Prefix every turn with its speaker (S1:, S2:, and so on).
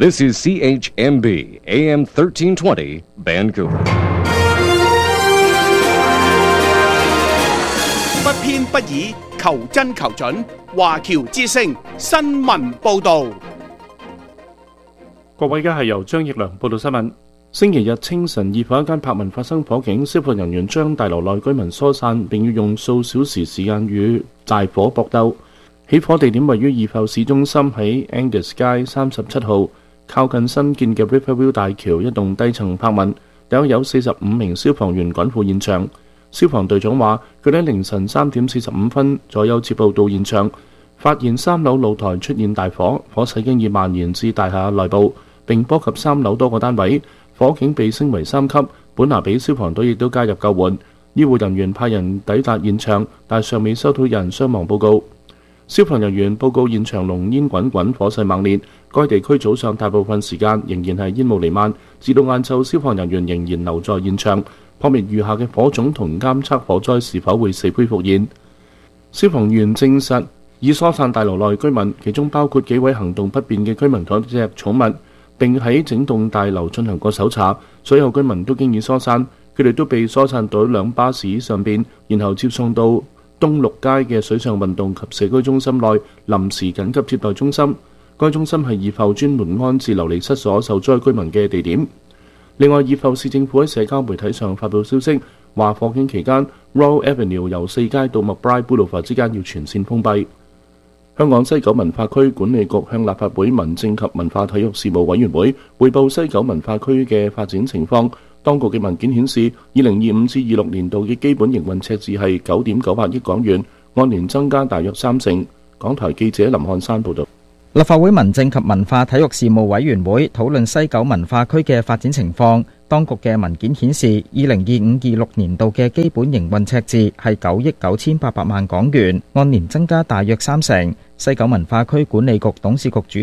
S1: This is CHMB AM 1320 Vancouver。
S2: 不偏不倚，求真求準。華僑之聲新聞報導。
S3: 各位，而家係由張奕良報道新聞。星期日清晨，二房一間柏文發生火警，消防人員將大樓內居民疏散，並要用數小時時間與大火搏鬥。起火地點位於二埠市中心，喺 Angus 街37號，靠近新建嘅 Riverview 大橋一棟低層柏文，大約有45名消防員趕赴現場。消防隊長話，佢哋喺凌晨3點45分左右接報到現場，發現3樓露台出現大火，火勢經已蔓延至大廈內部，並波及3樓多個單位。火警被升為3級，本拿比消防隊亦都加入救援。醫護人員派人抵達現場，但尚未收到有人傷亡報告。消防人員報告現場濃煙滾滾，火勢猛烈。該地區早上大部分時間仍然係煙霧瀰漫，至到晏晝，消防人員仍然留在現場，撲滅餘下嘅火種同監測火災是否會死灰復燃。消防員證實已疏散大樓內居民，其中包括幾位行動不便嘅居民同一隻寵物，並喺整棟大樓進行過搜查。所有居民都經已疏散，佢哋都被疏散到2巴士上邊，然後接送到東六街嘅水上運動及社區中心內臨時緊急接待中心。該中心係二埠專門安置流離失所受災居民嘅地點。另外，二埠市政府喺社交媒體上發布消息，話火警期間 Royal Avenue 由4街到 McBride Boulevard 之間要全線封閉。香港西九文化區管理局向立法會民政及文化體育事務委員會匯報西九文化區嘅發展情況。當局嘅文件顯示，2025至26年度嘅基本營運赤字係9.98億港元，按年增加大約30%。港台記者林漢山報導。
S4: 立法會民政及文化體育事務委員會討論西九文化區嘅發展情況。當局嘅文件顯示，2025-26年度嘅基本營運赤字係9億9800萬港元，按年增加大約30%。西九文化區管理局董事局主